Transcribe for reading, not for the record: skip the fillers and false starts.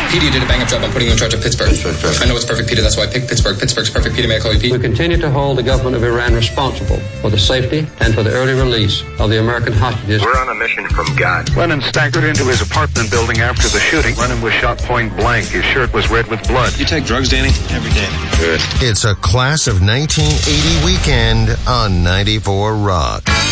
Peter, you did a bang-up job on putting you in charge of Pittsburgh. I know it's perfect, Peter. That's why I picked Pittsburgh. Pittsburgh's perfect, Peter. May I call you Pete? We continue to hold the government of Iran responsible for the safety and for the early release of the American hostages. We're on a mission from God. Lennon staggered into his apartment building after the shooting. Lennon was shot point blank. His shirt was red with blood. You take drugs, Danny? Every day. Good. It's a class of 1980 weekend on 94 Rock.